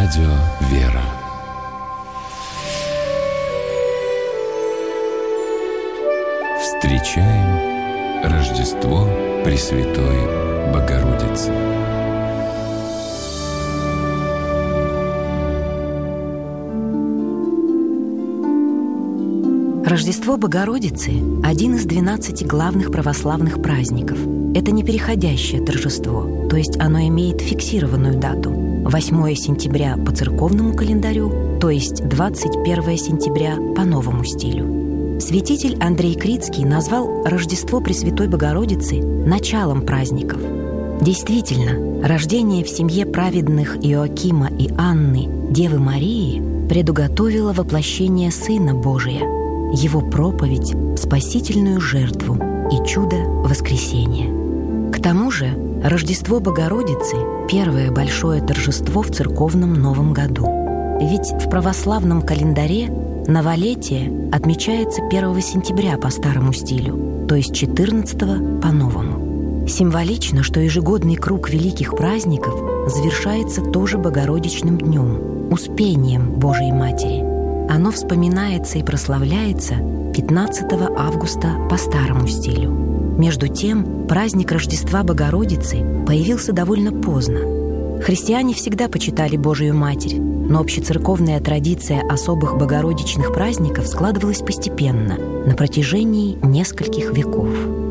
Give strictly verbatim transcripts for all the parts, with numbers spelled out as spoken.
Радио «Вера». Встречаем Рождество Пресвятой Богородицы. Рождество Богородицы – один из двенадцати главных православных праздников. Это непереходящее торжество, то есть оно имеет фиксированную дату – восьмое сентября по церковному календарю, то есть двадцать первое сентября по новому стилю. Святитель Андрей Крицкий назвал Рождество Пресвятой Богородицы началом праздников. Действительно, рождение в семье праведных Иоакима и Анны Девы Марии предуготовило воплощение Сына Божия, Его проповедь, спасительную жертву и чудо воскресения. К тому же Рождество Богородицы – первое большое торжество в церковном Новом году. Ведь в православном календаре новолетие отмечается первого сентября по старому стилю, то есть четырнадцатого по новому. Символично, что ежегодный круг великих праздников завершается тоже Богородичным днем, Успением Божией Матери. Оно вспоминается и прославляется пятнадцатого августа по старому стилю. Между тем, праздник Рождества Богородицы появился довольно поздно. Христиане всегда почитали Божию Матерь, но общецерковная традиция особых богородичных праздников складывалась постепенно, на протяжении нескольких веков.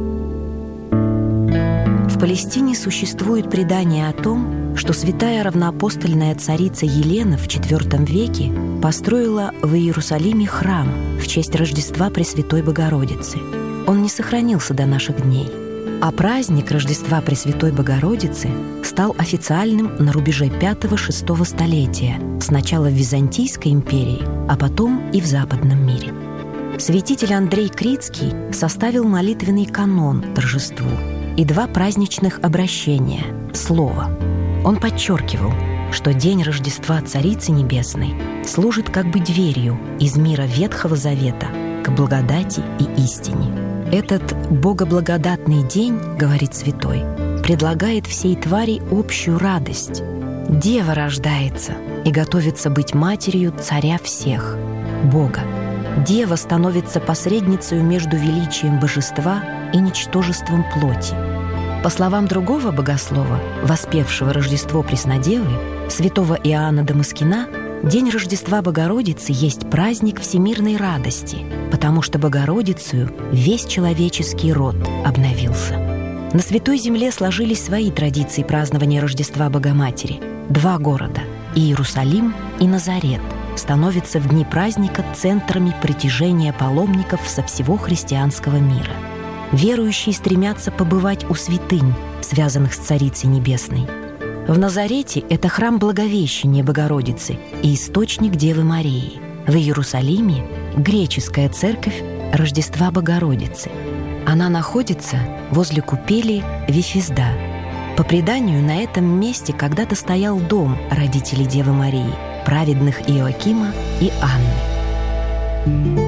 В Палестине существует предание о том, что святая равноапостольная царица Елена в четвёртом веке построила в Иерусалиме храм в честь Рождества Пресвятой Богородицы. Он не сохранился до наших дней, а праздник Рождества Пресвятой Богородицы стал официальным на рубеже пятого-шестого столетия, сначала в Византийской империи, а потом и в западном мире. Святитель Андрей Крицкий составил молитвенный канон торжеству и два праздничных обращения – слово. Он подчеркивал, что день Рождества Царицы Небесной служит как бы дверью из мира Ветхого Завета к благодати и истине. Этот богоблагодатный день, говорит святой, предлагает всей твари общую радость. Дева рождается и готовится быть матерью Царя всех, Бога. Дева становится посредницей между величием божества и ничтожеством плоти. По словам другого богослова, воспевшего Рождество Преснодевы, святого Иоанна Дамаскина, день Рождества Богородицы есть праздник всемирной радости, потому что Богородицею весь человеческий род обновился. На Святой Земле сложились свои традиции празднования Рождества Богоматери. Два города – Иерусалим и Назарет – становятся в дни праздника центрами притяжения паломников со всего христианского мира. Верующие стремятся побывать у святынь, связанных с Царицей Небесной. В Назарете это храм Благовещения Богородицы и источник Девы Марии. В Иерусалиме – греческая церковь Рождества Богородицы. Она находится возле купели Вифезда. По преданию, на этом месте когда-то стоял дом родителей Девы Марии, праведных Иоакима и Анны.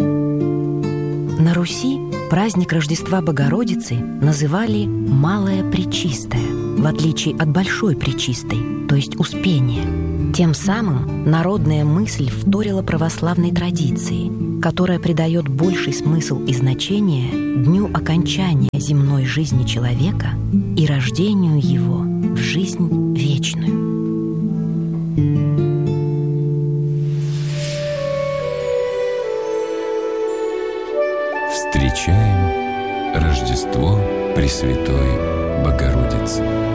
На Руси праздник Рождества Богородицы называли «Малая Пречистая», в отличие от Большой Пречистой, то есть Успения. Тем самым народная мысль вторила православной традиции, которая придает больший смысл и значение дню окончания земной жизни человека и рождению его в жизнь вечную. Встречаем Рождество Пресвятой Богородицы.